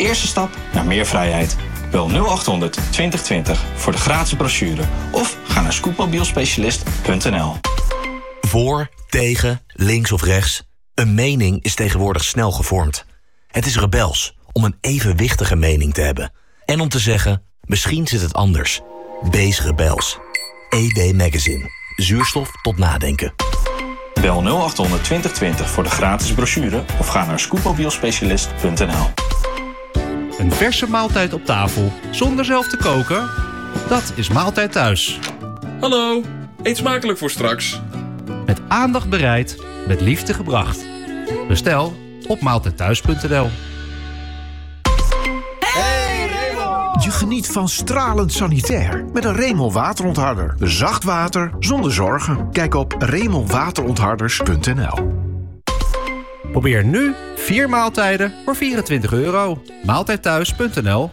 eerste stap naar meer vrijheid. Bel 0800 2020 voor de gratis brochure of ga naar scootmobielspecialist.nl. Voor, tegen, links of rechts. Een mening is tegenwoordig snel gevormd. Het is rebels om een evenwichtige mening te hebben. En om te zeggen, misschien zit het anders. Wees rebels. EW Magazine. Zuurstof tot nadenken. Bel 0800 2020 voor de gratis brochure of ga naar scootmobielspecialist.nl. Een verse maaltijd op tafel zonder zelf te koken? Dat is Maaltijd Thuis. Hallo, eet smakelijk voor straks. Met aandacht bereid, met liefde gebracht. Bestel op maaltijdthuis.nl. Je geniet van stralend sanitair met een Remel waterontharder. Zacht water zonder zorgen. Kijk op remelwaterontharders.nl. Probeer nu 4 maaltijden voor €24. Maaltijdthuis.nl.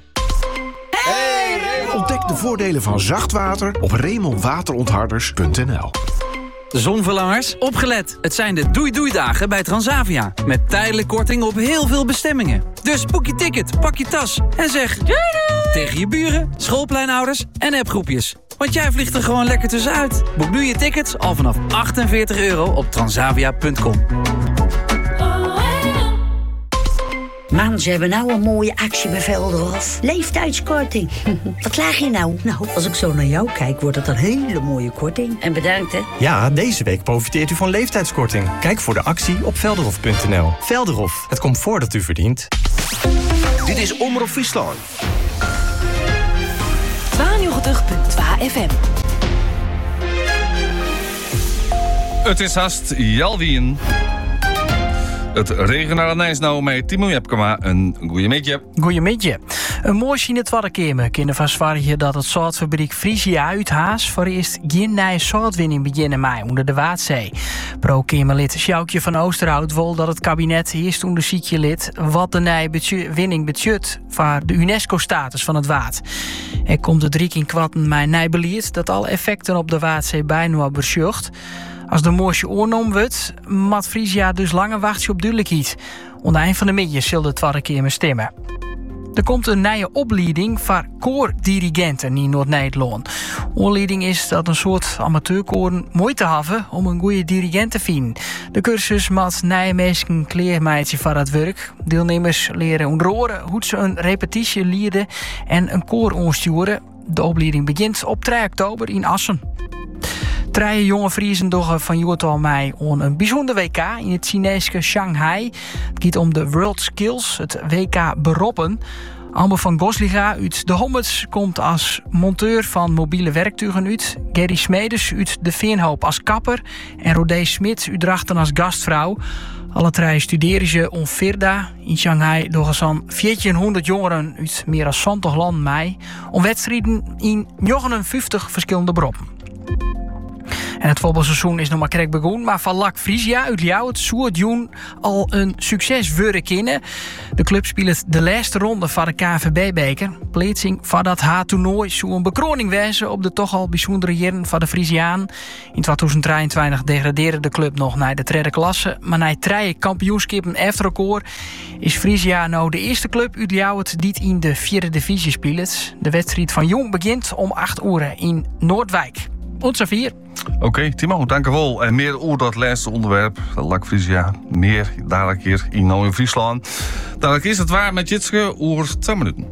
Ontdek de voordelen van zacht water op remelwaterontharders.nl. Zonverlangers, opgelet. Het zijn de doei-doei-dagen bij Transavia. Met tijdelijk korting op heel veel bestemmingen. Dus boek je ticket, pak je tas en zeg doei doei tegen je buren, schoolpleinouders en appgroepjes. Want jij vliegt er gewoon lekker tussenuit. Boek nu je tickets al vanaf €48 op transavia.com. Man, ze hebben nou een mooie actie bij Velderhof. Leeftijdskorting. Wat laag je nou? Nou, als ik zo naar jou kijk, wordt het een hele mooie korting. En bedankt, hè. Ja, deze week profiteert u van leeftijdskorting. Kijk voor de actie op velderhof.nl. Velderhof, het comfort dat u verdient. Dit is Omroep Friesland. 92.2 FM. Het is haast Jalwien. Het regionale nieuws nou met Timo Jepkema. Een goeiemiddag. Goeiemiddag. Een mooi zien het warrekemen. Kunnen van Zwartje dat het zoutfabriek Frisia uit Haas voor eerst geen nieuwe zoutwinning beginnen mei onder de Waadzee. Pro-Kamerlid Sjoukje van Oosterhout wil dat het kabinet eerst onder ziekje lid wat de nieuwe winning budget voor de UNESCO-status van het Waad. Er komt het 3 keer kwatten mijn nijbeliert dat alle effecten op de Waadzee bijna besjucht. Als de moorsje oornom wordt, mat Frisia dus langer wachtje op duidelijkheid. Onder eind van de middag zullen het 2 keer stemmen. Er komt een nieuwe opleiding voor koordirigenten in Noord-Nederland. Opleiding is dat een soort amateurkoren moeite hebben om een goede dirigent te vinden. De cursus maakt Nijmeesken kleermeidje voor het werk. Deelnemers leren onder oren hoe ze een repetitie leiden en een koor onsturen. De opleiding begint op 3 oktober in Assen. 3 jonge Friesen doggen van Joertal mei aan een bijzonder WK in het Chinese Shanghai. Het gaat om de World Skills, het WK beroppen. Amber van Gosliga uit de Hommets komt als monteur van mobiele werktuigen uit. Gerry Smedes uit de Veenhoop als kapper. En Rodé Smit uit Drachten als gastvrouw. Alle 3 studeren ze on Virda. In Shanghai doggen zo'n 1400 jongeren uit meer dan 20 landen mei. Om wedstrijden in 59 verschillende beroepen. En het voetbalseizoen is nog maar krek begonnen, maar van LAC Frisia uit Ljouwert soort Joen al een succes worden kennen. De club speelt de laatste ronde van de KNVB-beker. Plaatsing van dat H-toernooi zou een bekroning wezen op de toch al bijzondere jaren van de Frisiaan. In 2023 degradeerde de club nog naar de 3e klasse, maar na 3 kampioenschappen efter record is Frisia nou de eerste club uit Ljouwert die in de 4e divisie speelt. De wedstrijd van Jong begint om 8 uur in Noordwijk. Onze 4. Oké, Timo, dankjewel. En meer over dat laatste onderwerp, de LAC Frisia. Meer dadelijk hier in Nieuw Friesland. Dadelijk is het waar met Jitske over 2 minuten.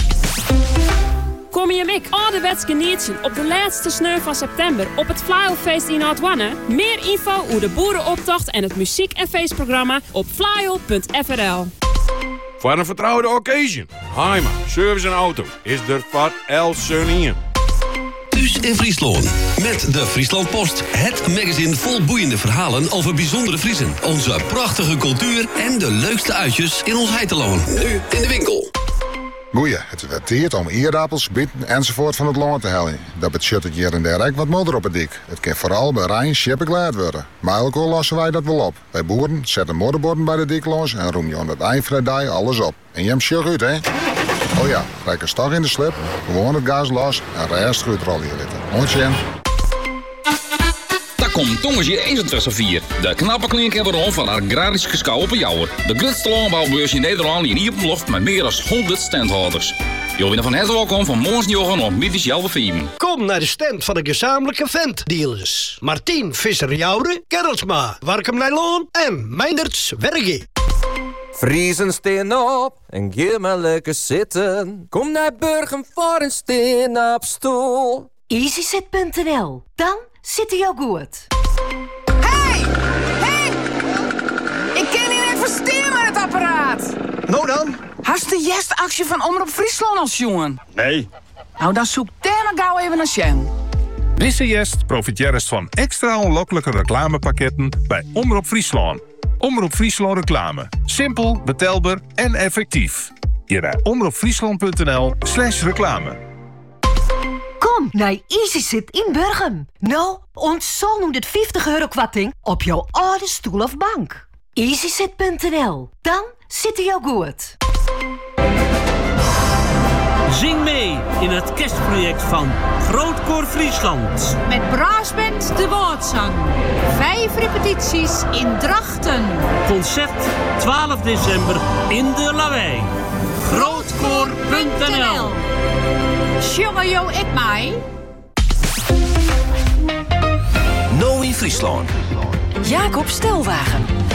Kom je mik ouderwets genieten op de laatste sneu van september op het Flyolfeest in Oudwanne? Meer info over de boerenoptocht en het muziek- en feestprogramma op flyol.frl. Voor een vertrouwde occasion, Heima, service en auto is er voor El Sunien. Thuis in Friesland. Met de Friesland Post. Het magazine vol boeiende verhalen over bijzondere Friesen. Onze prachtige cultuur en de leukste uitjes in ons heiteloon. Nu in de winkel. Goeie, het teert om eerappels, bieten enzovoort van het land te halen. Dat betekent het hier en daar ook wat modder op het dik. Het kan vooral bij Rijn schippen klaar worden. Maar elke lossen wij dat wel op. Wij boeren zetten modderborden bij de dik los en roem je aan het eindvrijdag alles op. En je hem sjug uit, hè? Oh ja, rijk een stok in de slip, gewoon het gas los en rest goed rollen hier. Ontje. Daar Kom tongersje eens tussen 4. De knappe klinken waarom van agrarische schouw op Jouwer. De grootste landbouwbeurs in Nederland in Iepenloft met meer dan 100 standhouders. Je bent van harte welkom van morgensjochen op middags Jouwer 4. Kom naar de stand van de gezamenlijke ventdealers. Martien Visser-Jouwer, Gerritsma, Warkum Nijloon en Meinderts Wergie. Vriezen steen op en ga maar lekker zitten. Kom naar Burgum voor een steen op stoel. EasyZet.nl, dan zit hij al goed. Hey! Ik kan niet even steen met het apparaat. Nou dan? Hast de jestactie van Omroep Friesland als jongen? Nee. Nou, dan zoek maar gauw even naar Sjen. Deze jest profiteert van extra onlokkelijke reclamepakketten bij Omroep Friesland. Omroep Friesland reclame. Simpel, betaalbaar en effectief. Hier naar omroepfriesland.nl/reclame. Kom naar EasyZet in Burgum. Nou, ons zal nu dit 50 euro kwarting op jouw oude stoel of bank. EasyZet.nl, dan zit hij al goed. Zing mee in het kerstproject van Grootkoor Friesland. Met Braasband de Woordzang. 5 repetities in Drachten. Concert 12 december in de Lawaai. Grootkoor.nl. Sjongen jo ik mij. Nou in Friesland. Jacob Stelwagen.